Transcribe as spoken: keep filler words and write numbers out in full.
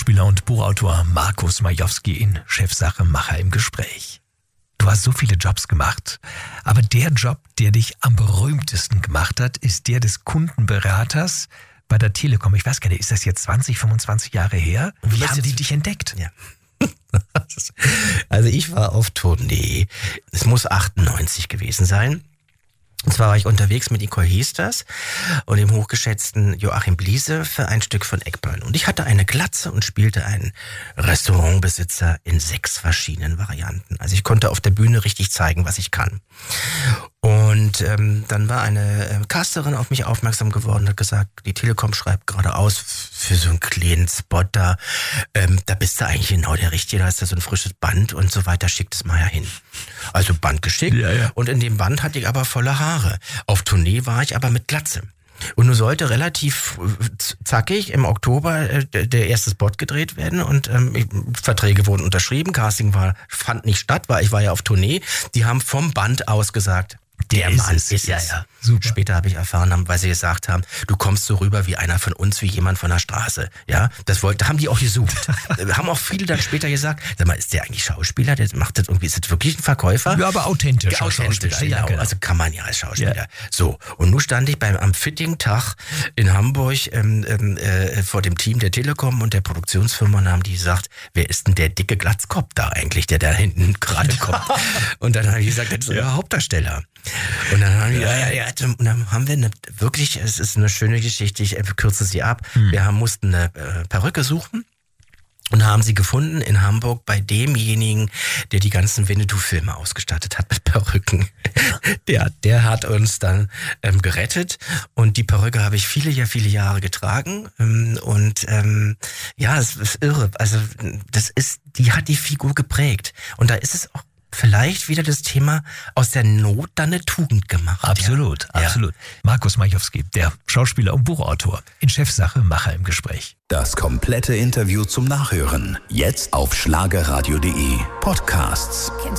Schauspieler und Buchautor Markus Majowski in Chefsache Macher im Gespräch. Du hast so viele Jobs gemacht, aber der Job, der dich am berühmtesten gemacht hat, ist der des Kundenberaters bei der Telekom. Ich weiß gar nicht, ist das jetzt zwanzig, fünfundzwanzig Jahre her? Wie haben die dich entdeckt? Ja. Also ich war auf Tournee, es muss achtundneunzig gewesen sein. Und zwar war ich unterwegs mit Nicole Hiesters und dem hochgeschätzten Joachim Bliese für ein Stück von Eckbörn. Und ich hatte eine Glatze und spielte einen Restaurantbesitzer in sechs verschiedenen Varianten. Also ich konnte auf der Bühne richtig zeigen, was ich kann. Und ähm, dann war eine äh, Casterin auf mich aufmerksam geworden und hat gesagt, die Telekom schreibt gerade aus für so einen kleinen Spot da. Ähm, da bist du eigentlich genau der Richtige, da hast du so ein frisches Band und so weiter, schickt es mal ja hin. Also Band geschickt Ja, ja. Und in dem Band hatte ich aber volle Haare. Auf Tournee war ich aber mit Glatze. Und nun sollte relativ zackig im Oktober äh, der erste Spot gedreht werden und ähm, ich, Verträge wurden unterschrieben, Casting war, fand nicht statt, weil ich war ja auf Tournee. Die haben vom Band aus gesagt, der, der Mann ist es. Ja, ja. Super. Später habe ich erfahren, weil sie gesagt haben, du kommst so rüber wie einer von uns, wie jemand von der Straße. Ja, das wollte, haben die auch gesucht. Haben auch viele dann später gesagt, sag mal, ist der eigentlich Schauspieler? Der macht das irgendwie, ist das wirklich ein Verkäufer? Ja, aber authentisch. Ja, authentisch, Schauspieler. genau. Ja, genau. Also kann man ja als Schauspieler. Ja. So, und nun stand ich beim am Fitting-Tag in Hamburg ähm, äh, vor dem Team der Telekom und der Produktionsfirma und haben die gesagt, wer ist denn der dicke Glatzkopf da eigentlich, der da hinten gerade kommt? Und dann habe ich gesagt, das ist der Hauptdarsteller. Und dann haben wir, ja, ja, ja, und dann haben wir eine, wirklich, es ist eine schöne Geschichte, ich kürze sie ab. Hm. Wir haben, mussten eine äh, Perücke suchen und haben sie gefunden in Hamburg bei demjenigen, der die ganzen Winnetou-Filme ausgestattet hat mit Perücken. Der, der hat uns dann ähm, gerettet und die Perücke habe ich viele, ja, viele Jahre getragen ähm, und ähm, ja, es ist irre. Also das ist, die hat die Figur geprägt und da ist es auch vielleicht wieder das Thema aus der Not dann eine Tugend gemacht. Absolut, ja. absolut. Ja. Markus Majowski, der Schauspieler und Buchautor, in Chefsache Macher im Gespräch. Das komplette Interview zum Nachhören. Jetzt auf schlagerradio punkt de Podcasts.